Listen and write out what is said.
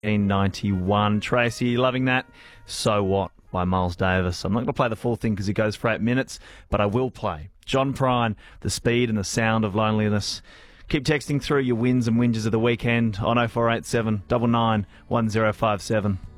1991. Tracy, loving that? So What by Miles Davis. I'm not going to play the full thing because it goes for 8 minutes, but I will play John Prine, The Speed and the Sound of Loneliness. Keep texting through your wins and whinges of the weekend on 0487 99 1057.